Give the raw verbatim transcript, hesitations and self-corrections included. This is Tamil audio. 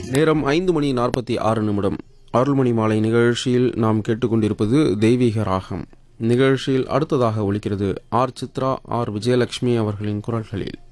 நேரம் ஐந்து மணி நாற்பத்தி ஆறு நிமிடம். அருள்மணி மாலை நிகழ்ச்சியில் நாம் கேட்டுக்கொண்டிருப்பது தெய்வீக ராகம். நிகழ்ச்சியில் அடுத்ததாக ஒலிக்கிறது ஆர் சித்ரா, ஆர் விஜயலட்சுமி அவர்களின் குரல்களில்.